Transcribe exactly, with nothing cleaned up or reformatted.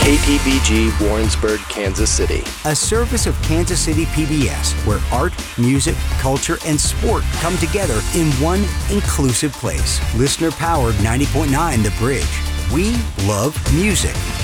K T B G, Warrensburg, Kansas City. A service of Kansas City P B S, where art, music, culture, and sport come together in one inclusive place. Listener-powered ninety point nine The Bridge. We love music.